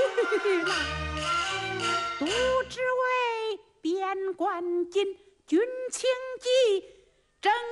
来，都只为边关紧，军情急，正